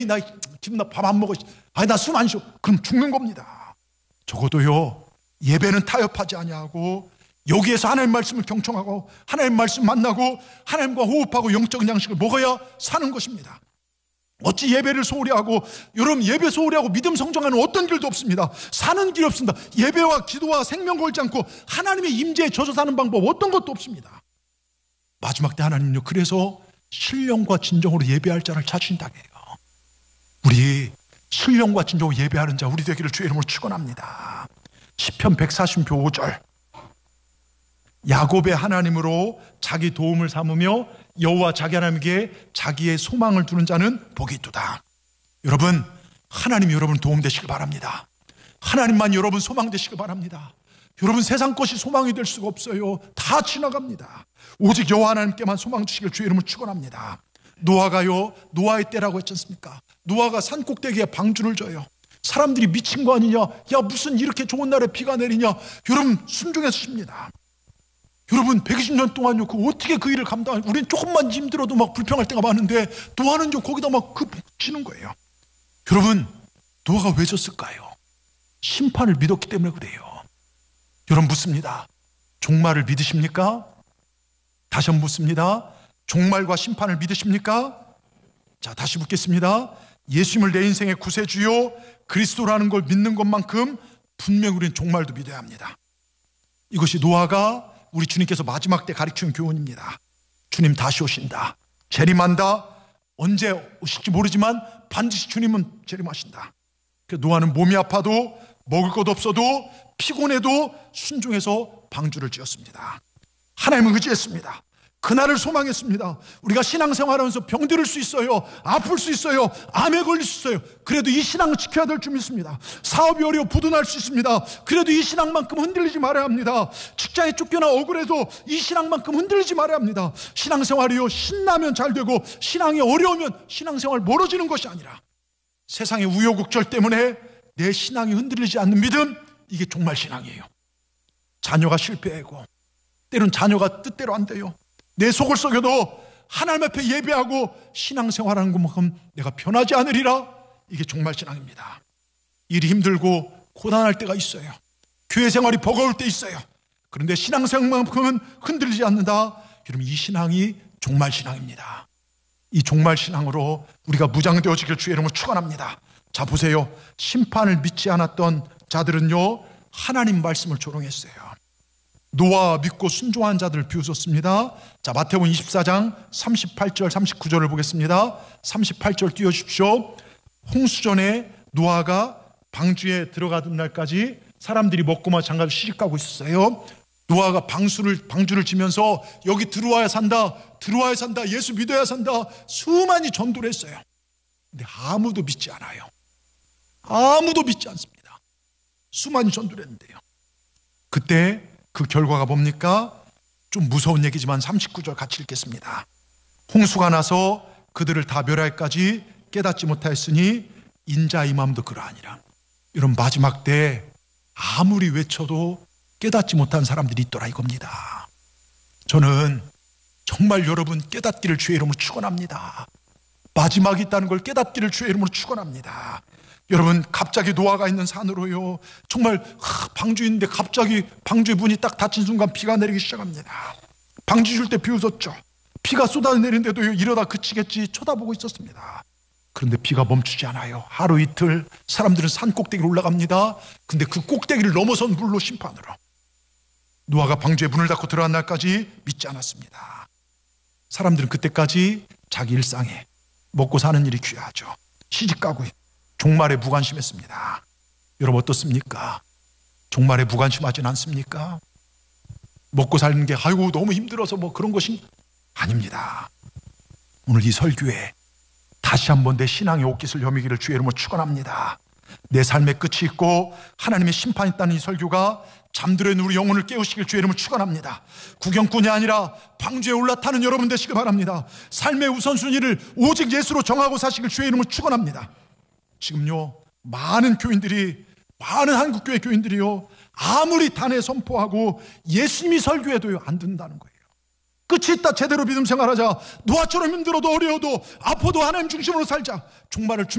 나 지금 나 밥 안 먹어. 아니 나 숨 안 쉬어. 그럼 죽는 겁니다. 적어도요 예배는 타협하지 아니하고 여기에서 하나님 말씀을 경청하고 하나님 말씀 만나고 하나님과 호흡하고 영적인 양식을 먹어야 사는 것입니다. 어찌 예배를 소홀히 하고, 여러분 예배 소홀히 하고 믿음 성장하는 어떤 길도 없습니다. 사는 길이 없습니다. 예배와 기도와 생명 걸지 않고 하나님의 임재에 젖어 사는 방법 어떤 것도 없습니다. 마지막 때 하나님은요 그래서 신령과 진정으로 예배할 자를 찾으신다고 해요. 우리 신령과 진정으로 예배하는 자 우리 되기를 주의 이름으로 축원합니다. 시편 140편 5절 야곱의 하나님으로 자기 도움을 삼으며 여호와 자기 하나님께 자기의 소망을 두는 자는 복이 있도다. 여러분 하나님이 여러분 도움 되시길 바랍니다. 하나님만 여러분 소망 되시길 바랍니다. 여러분 세상 것이 소망이 될 수가 없어요. 다 지나갑니다. 오직 여호와 하나님께만 소망 주시길 주의 이름으로 축원합니다. 노아가요 노아의 때라고 했지 않습니까? 노아가 산 꼭대기에 방주를 져요. 사람들이 미친 거 아니냐, 야 무슨 이렇게 좋은 날에 비가 내리냐. 여러분 순종해서 쉽니다. 여러분 120년 동안요 어떻게 그 일을 감당하냐. 우린 조금만 힘들어도 막 불평할 때가 많은데 노아는요 거기다 막 치는 거예요. 여러분 노아가 왜 졌을까요? 심판을 믿었기 때문에 그래요. 여러분 묻습니다. 종말을 믿으십니까? 다시 한번 묻습니다. 종말과 심판을 믿으십니까? 자 다시 묻겠습니다. 예수님을 내 인생의 구세주요 그리스도라는 걸 믿는 것만큼 분명히 우리는 종말도 믿어야 합니다. 이것이 노아가 우리 주님께서 마지막 때 가르치는 교훈입니다. 주님 다시 오신다. 재림한다. 언제 오실지 모르지만 반드시 주님은 재림하신다. 노아는 몸이 아파도 먹을 것 없어도 피곤해도 순종해서 방주를 지었습니다. 하나님을 의지했습니다. 그날을 소망했습니다. 우리가 신앙생활하면서 병들을 수 있어요. 아플 수 있어요. 암에 걸릴 수 있어요. 그래도 이 신앙을 지켜야 될 줄 믿습니다. 사업이 어려워 부도날 수 있습니다. 그래도 이 신앙만큼 흔들리지 말아야 합니다. 직장에 쫓겨나 억울해도 이 신앙만큼 흔들리지 말아야 합니다. 신앙생활이요 신나면 잘 되고 신앙이 어려우면 신앙생활 멀어지는 것이 아니라 세상의 우여곡절 때문에 내 신앙이 흔들리지 않는 믿음, 이게 정말 신앙이에요. 자녀가 실패하고 때론 자녀가 뜻대로 안 돼요. 내 속을 썩여도 하나님 앞에 예배하고 신앙생활하는 것만큼 내가 변하지 않으리라. 이게 정말 신앙입니다. 일이 힘들고 고단할 때가 있어요. 교회 생활이 버거울 때 있어요. 그런데 신앙생활만큼은 흔들리지 않는다. 여러분 이 신앙이 종말 신앙입니다. 이 종말 신앙으로 우리가 무장되어지길 주의 이름으로 축원합니다. 자 보세요. 심판을 믿지 않았던 자들은요 하나님 말씀을 조롱했어요. 노아 믿고 순종한 자들을 비웃었습니다. 자 마태복음 24장 38절 39절을 보겠습니다. 38절 띄워주십시오. 홍수전에 노아가 방주에 들어가던 날까지 사람들이 먹고만 장가도 시집가고 있었어요. 노아가 방주를 지면서 여기 들어와야 산다, 들어와야 산다, 예수 믿어야 산다, 수많이 전도를 했어요. 근데 아무도 믿지 않아요. 아무도 믿지 않습니다. 수많이 전도를 했는데요. 그때 그 결과가 뭡니까? 좀 무서운 얘기지만 39절 같이 읽겠습니다. 홍수가 나서 그들을 다 멸할까지 깨닫지 못하였으니 인자 임함도 그러하니라. 이런 마지막 때 아무리 외쳐도 깨닫지 못한 사람들이 있더라 이겁니다. 저는 정말 여러분 깨닫기를 주의 이름으로 축원합니다. 마지막이 있다는 걸 깨닫기를 주의 이름으로 축원합니다. 여러분 갑자기 노아가 있는 산으로요 정말 방주인데 갑자기 방주의 문이 딱 닫힌 순간 비가 내리기 시작합니다. 방주 줄 때 비웃었죠. 비가 쏟아내리는데도 이러다 그치겠지 쳐다보고 있었습니다. 그런데 비가 멈추지 않아요. 하루 이틀 사람들은 산 꼭대기로 올라갑니다. 근데 그 꼭대기를 넘어선 물로 심판으로 노아가 방주에 문을 닫고 들어간 날까지 믿지 않았습니다. 사람들은 그때까지 자기 일상에 먹고 사는 일이 귀하죠. 시집가고 종말에 무관심했습니다. 여러분 어떻습니까? 종말에 무관심하진 않습니까? 먹고 사는 게 아이고 너무 힘들어서 뭐 그런 것이 아닙니다. 오늘 이 설교에 다시 한번 내 신앙의 옷깃을 여미기를 주의 이름으로 축원합니다. 내 삶의 끝이 있고 하나님의 심판이 있다는 이 설교가 잠들어 있는 우리 영혼을 깨우시길 주의 이름으로 축원합니다. 구경꾼이 아니라 방주에 올라타는 여러분 되시길 바랍니다. 삶의 우선순위를 오직 예수로 정하고 사시길 주의 이름으로 축원합니다. 지금요 많은 교인들이, 많은 한국교회 교인들이요 아무리 단에 선포하고 예수님이 설교해도요 안 듣는다는 거예요. 끝이 있다. 제대로 믿음 생활하자. 노아처럼 힘들어도 어려워도 아파도 하나님 중심으로 살자. 종말을